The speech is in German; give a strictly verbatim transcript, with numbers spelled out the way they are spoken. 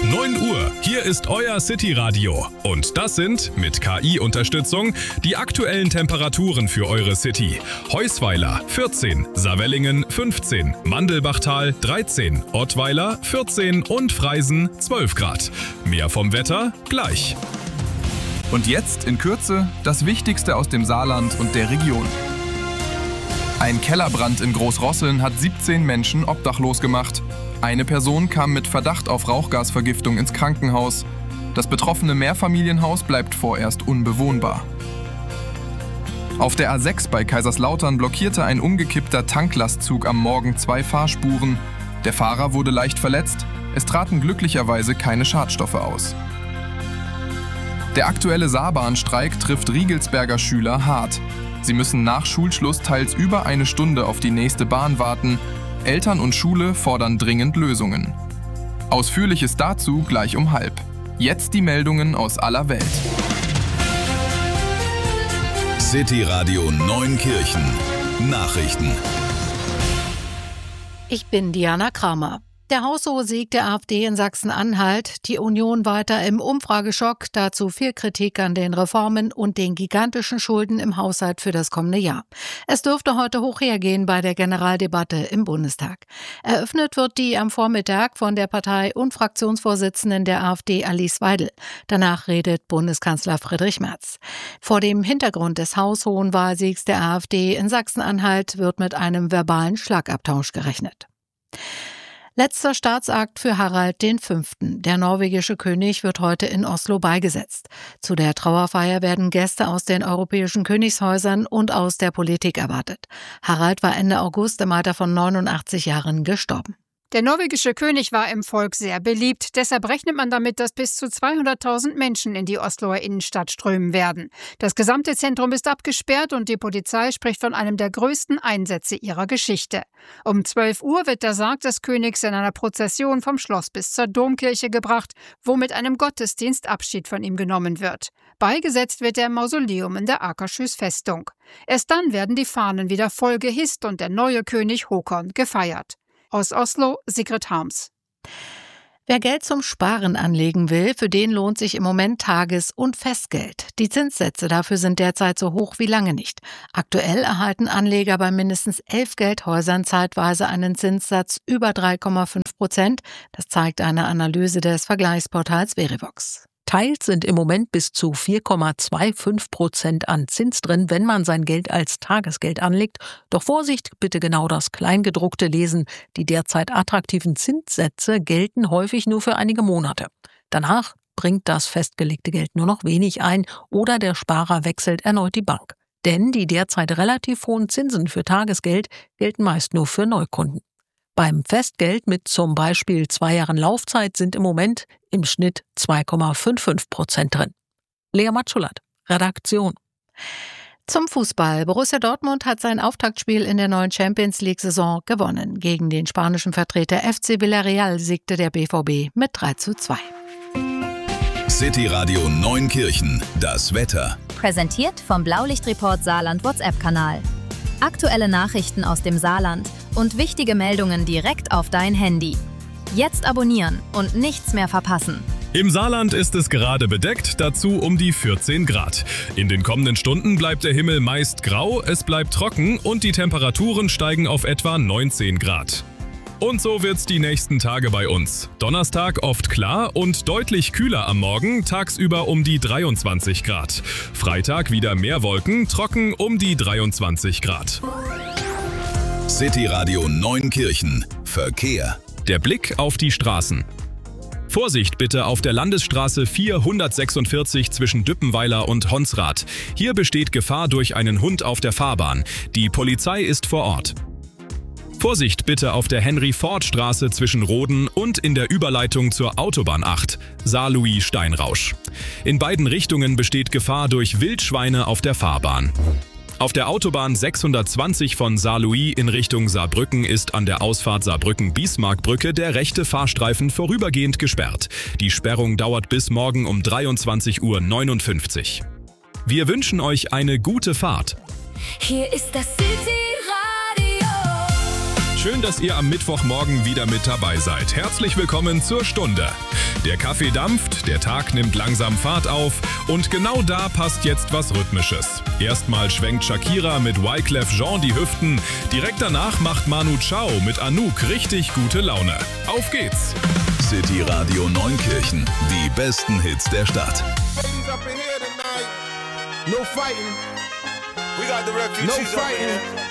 neun Uhr. Hier ist euer City-Radio. Und das sind, mit K I-Unterstützung, die aktuellen Temperaturen für eure City. Heusweiler vierzehn, Saarwellingen fünfzehn, Mandelbachtal dreizehn, Ottweiler vierzehn und Freisen zwölf Grad. Mehr vom Wetter gleich. Und jetzt in Kürze das Wichtigste aus dem Saarland und der Region. Ein Kellerbrand in Großrosseln hat siebzehn Menschen obdachlos gemacht. Eine Person kam mit Verdacht auf Rauchgasvergiftung ins Krankenhaus. Das betroffene Mehrfamilienhaus bleibt vorerst unbewohnbar. Auf der A sechs bei Kaiserslautern blockierte ein umgekippter Tanklastzug am Morgen zwei Fahrspuren. Der Fahrer wurde leicht verletzt. Es traten glücklicherweise keine Schadstoffe aus. Der aktuelle Saarbahnstreik trifft Riegelsberger Schüler hart. Sie müssen nach Schulschluss teils über eine Stunde auf die nächste Bahn warten. Eltern und Schule fordern dringend Lösungen. Ausführliches dazu gleich um halb. Jetzt die Meldungen aus aller Welt. City Radio Neunkirchen. Nachrichten. Ich bin Diana Kramer. Der haushohe Sieg der AfD in Sachsen-Anhalt, die Union weiter im Umfrageschock, dazu viel Kritik an den Reformen und den gigantischen Schulden im Haushalt für das kommende Jahr. Es dürfte heute hoch hergehen bei der Generaldebatte im Bundestag. Eröffnet wird die am Vormittag von der Partei- und Fraktionsvorsitzenden der AfD Alice Weidel. Danach redet Bundeskanzler Friedrich Merz. Vor dem Hintergrund des haushohen Wahlsiegs der AfD in Sachsen-Anhalt wird mit einem verbalen Schlagabtausch gerechnet. Letzter Staatsakt für Harald der Fünfte. Der norwegische König wird heute in Oslo beigesetzt. Zu der Trauerfeier werden Gäste aus den europäischen Königshäusern und aus der Politik erwartet. Harald war Ende August im Alter von neunundachtzig Jahren gestorben. Der norwegische König war im Volk sehr beliebt. Deshalb rechnet man damit, dass bis zu zweihunderttausend Menschen in die Osloer Innenstadt strömen werden. Das gesamte Zentrum ist abgesperrt und die Polizei spricht von einem der größten Einsätze ihrer Geschichte. Um zwölf Uhr wird der Sarg des Königs in einer Prozession vom Schloss bis zur Domkirche gebracht, wo mit einem Gottesdienst Abschied von ihm genommen wird. Beigesetzt wird er im Mausoleum in der Akershus Festung. Erst dann werden die Fahnen wieder voll gehisst und der neue König Håkon gefeiert. Aus Oslo, Sigrid Harms. Wer Geld zum Sparen anlegen will, für den lohnt sich im Moment Tages- und Festgeld. Die Zinssätze dafür sind derzeit so hoch wie lange nicht. Aktuell erhalten Anleger bei mindestens elf Geldhäusern zeitweise einen Zinssatz über drei Komma fünf Prozent. Das zeigt eine Analyse des Vergleichsportals Verivox. Teils sind im Moment bis zu vier Komma fünfundzwanzig Prozent an Zins drin, wenn man sein Geld als Tagesgeld anlegt. Doch Vorsicht, bitte genau das Kleingedruckte lesen. Die derzeit attraktiven Zinssätze gelten häufig nur für einige Monate. Danach bringt das festgelegte Geld nur noch wenig ein oder der Sparer wechselt erneut die Bank. Denn die derzeit relativ hohen Zinsen für Tagesgeld gelten meist nur für Neukunden. Beim Festgeld mit zum Beispiel zwei Jahren Laufzeit sind im Moment im Schnitt zwei Komma fünfundfünfzig Prozent drin. Lea Matschulat, Redaktion. Zum Fußball. Borussia Dortmund hat sein Auftaktspiel in der neuen Champions-League-Saison gewonnen. Gegen den spanischen Vertreter F C Villarreal siegte der B V B mit drei zu zwei. City Radio Neunkirchen, das Wetter. Präsentiert vom Blaulichtreport Saarland WhatsApp-Kanal. Aktuelle Nachrichten aus dem Saarland und wichtige Meldungen direkt auf dein Handy. Jetzt abonnieren und nichts mehr verpassen. Im Saarland ist es gerade bedeckt, dazu um die vierzehn Grad. In den kommenden Stunden bleibt der Himmel meist grau, es bleibt trocken und die Temperaturen steigen auf etwa neunzehn Grad. Und so wird's die nächsten Tage bei uns. Donnerstag oft klar und deutlich kühler am Morgen, tagsüber um die dreiundzwanzig Grad. Freitag wieder mehr Wolken, trocken um die dreiundzwanzig Grad. City Radio Neunkirchen. Verkehr. Der Blick auf die Straßen. Vorsicht bitte auf der Landesstraße vierhundertsechsundvierzig zwischen Düppenweiler und Honsrath. Hier besteht Gefahr durch einen Hund auf der Fahrbahn. Die Polizei ist vor Ort. Vorsicht bitte auf der Henry-Ford-Straße zwischen Roden und in der Überleitung zur Autobahn acht, Saarlouis-Steinrausch. In beiden Richtungen besteht Gefahr durch Wildschweine auf der Fahrbahn. Auf der Autobahn sechshundertzwanzig von Saarlouis in Richtung Saarbrücken ist an der Ausfahrt Saarbrücken-Bismarckbrücke der rechte Fahrstreifen vorübergehend gesperrt. Die Sperrung dauert bis morgen um dreiundzwanzig Uhr neunundfünfzig. Wir wünschen euch eine gute Fahrt. Hier ist das City Schön, dass ihr am Mittwochmorgen wieder mit dabei seid. Herzlich willkommen zur Stunde. Der Kaffee dampft, der Tag nimmt langsam Fahrt auf und genau da passt jetzt was Rhythmisches. Erstmal schwenkt Shakira mit Wyclef Jean die Hüften, direkt danach macht Manu Chao mit Anouk richtig gute Laune. Auf geht's! City Radio Neunkirchen, die besten Hits der Stadt. No fighting. We got the refugees no fighting.